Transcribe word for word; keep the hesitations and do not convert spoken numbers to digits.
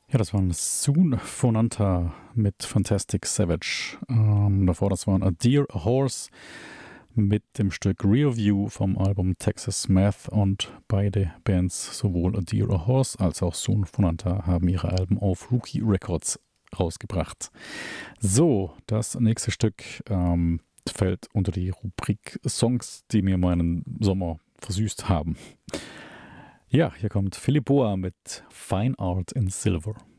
Ja, das waren Soon Phonanta mit Fantastic Savage. Ähm, davor, das waren A Deer, A Horse mit dem Stück Rear View vom Album Texas Math, und beide Bands, sowohl A Deer, A Horse als auch Soon Phonanta, haben ihre Alben auf Rookie Records rausgebracht. So, das nächste Stück ähm, fällt unter die Rubrik Songs, die mir meinen Sommer versüßt haben. Ja, hier kommt Philipp Boa mit Fine Art in Silver.